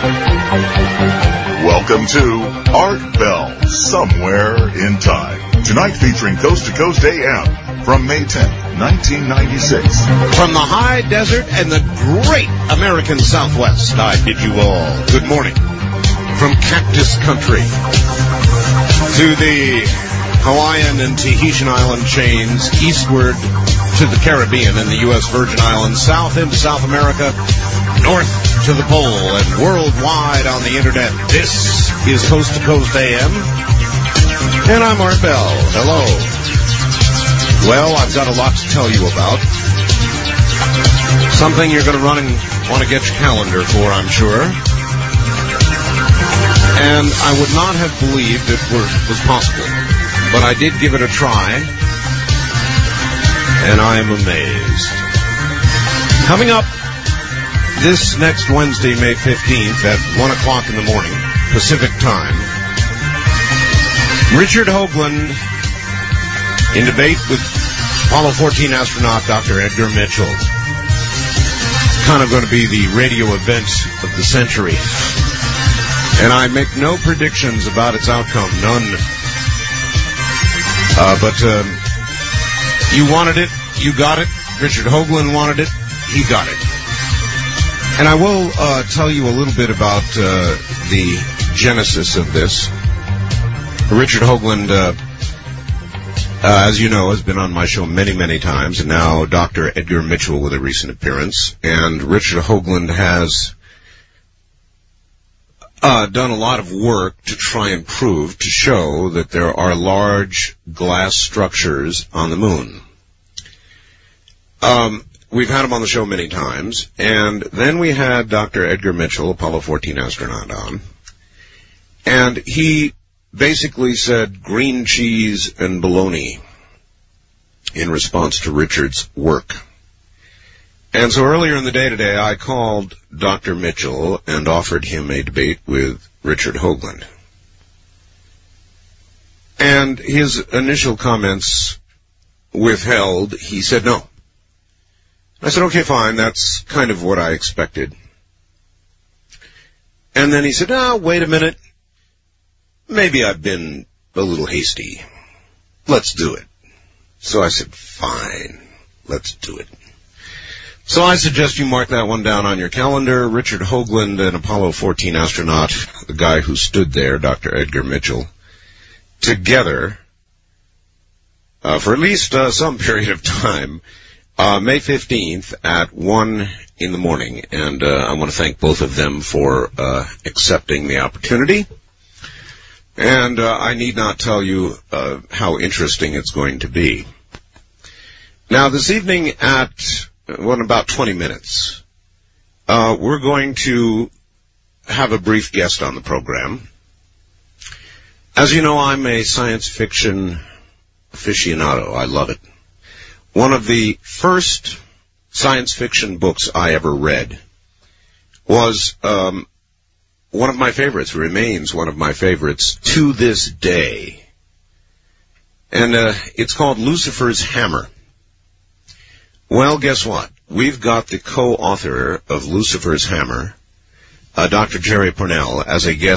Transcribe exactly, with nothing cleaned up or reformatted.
Welcome to Art Bell, Somewhere in Time. Tonight featuring Coast to Coast A M from May tenth, nineteen ninety-six. From the high desert and the great American Southwest, I bid you all good morning. From Cactus Country to the Hawaiian and Tahitian island chains, eastward to the Caribbean and the U S Virgin Islands, south into South America, north to the pole, and worldwide on the internet. This is Coast to Coast A M, and I'm Art Bell. Hello. Well, I've got a lot to tell you about. Something you're going to run and want to get your calendar for, I'm sure. And I would not have believed it were, was possible, but I did give it a try, and I am amazed. Coming up this next Wednesday, May fifteenth, at one o'clock in the morning, Pacific Time, Richard Hoagland in debate with Apollo fourteen astronaut Doctor Edgar Mitchell. Kind of going to be the radio event of the century. And I make no predictions about its outcome, none. Uh, but um, you wanted it, you got it. Richard Hoagland wanted it, he got it. And I will uh, tell you a little bit about uh, the genesis of this. Richard Hoagland, uh, uh, as you know, has been on my show many, many times, and now Doctor Edgar Mitchell with a recent appearance. And Richard Hoagland has uh, done a lot of work to try and prove, to show that there are large glass structures on the moon. Um... We've had him on the show many times, and then we had Doctor Edgar Mitchell, Apollo fourteen astronaut, on, and he basically said green cheese and bologna in response to Richard's work. And so earlier in the day today, I called Doctor Mitchell and offered him a debate with Richard Hoagland. And his initial comments withheld. He said no. I said, okay, fine, that's kind of what I expected. And then he said, oh, wait a minute. Maybe I've been a little hasty. Let's do it. So I said, fine, let's do it. So I suggest you mark that one down on your calendar. Richard Hoagland, an Apollo fourteen astronaut, the guy who stood there, Doctor Edgar Mitchell, together uh, for at least uh, some period of time, Uh, May fifteenth at one in the morning, and uh, I want to thank both of them for uh, accepting the opportunity. And uh, I need not tell you uh, how interesting it's going to be. Now, this evening at, well, in about twenty minutes, uh, we're going to have a brief guest on the program. As you know, I'm a science fiction aficionado. I love it. One of the first science fiction books I ever read was um, one of my favorites, remains one of my favorites to this day. And uh, it's called Lucifer's Hammer. Well, guess what? We've got the co-author of Lucifer's Hammer, uh, Doctor Jerry Pournelle, as a guest